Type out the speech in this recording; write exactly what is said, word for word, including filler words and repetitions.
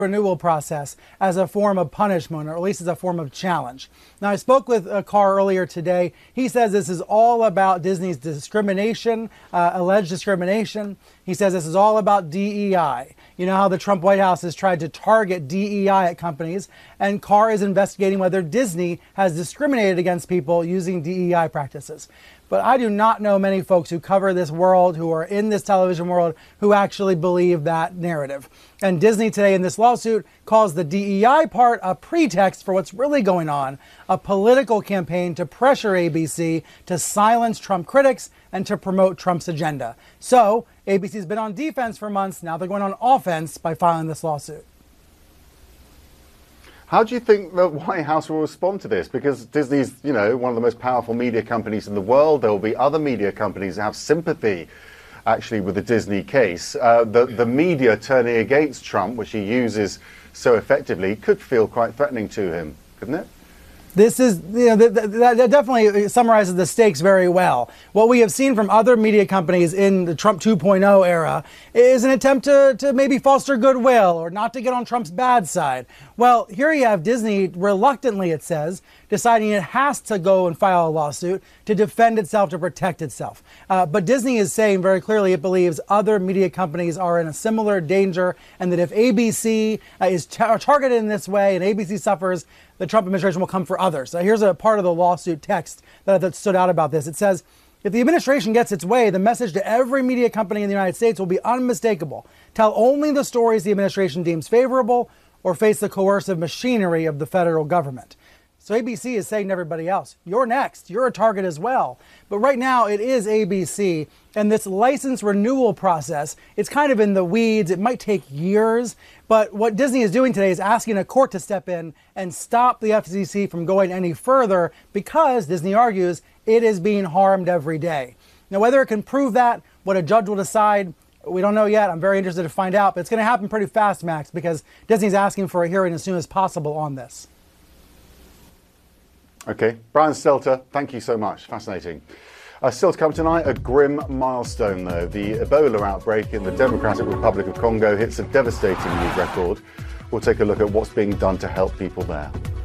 renewal process as a form of punishment, or at least as a form of challenge. Now, I spoke with uh, Carr earlier today. He says this is all about Disney's discrimination, uh, alleged discrimination. He says this is all about D E I. You know how the Trump White House has tried to target D E I at companies, and Carr is investigating whether Disney has discriminated against people using D E I practices. But I do not know many folks who cover this world, who are in this television world, who actually believe that narrative. And Disney today in this lawsuit calls the D E I part a pretext for what's really going on, a political campaign to pressure A B C to silence Trump critics and to promote Trump's agenda. So A B C's been on defense for months. Now they're going on offense by filing this lawsuit. How do you think the White House will respond to this? Because Disney's, you know, one of the most powerful media companies in the world. There will be other media companies that have sympathy, actually, with the Disney case. Uh, the, the media turning against Trump, which he uses so effectively, could feel quite threatening to him, couldn't it? This is, you know, that, that, that definitely summarizes the stakes very well. What we have seen from other media companies in the Trump two point oh era is an attempt to, to maybe foster goodwill or not to get on Trump's bad side. Well, here you have Disney reluctantly, it says, deciding it has to go and file a lawsuit to defend itself, to protect itself. Uh, but Disney is saying very clearly it believes other media companies are in a similar danger, and that if A B C uh, is tar- targeted in this way and A B C suffers, the Trump administration will come for others. So here's a part of the lawsuit text that, that stood out about this. It says, if the administration gets its way, the message to every media company in the United States will be unmistakable. Tell only the stories the administration deems favorable or face the coercive machinery of the federal government. So A B C is saying to everybody else, you're next, you're a target as well. But right now it is A B C, and this license renewal process, it's kind of in the weeds. It might take years, but what Disney is doing today is asking a court to step in and stop the F C C from going any further because, Disney argues, it is being harmed every day. Now, whether it can prove that, what a judge will decide, we don't know yet. I'm very interested to find out, but it's going to happen pretty fast, Max, because Disney's asking for a hearing as soon as possible on this. Okay, Brian Stelter, thank you so much. Fascinating. Uh, still to come tonight, a grim milestone though. The Ebola outbreak in the Democratic Republic of Congo hits a devastating new record. We'll take a look at what's being done to help people there.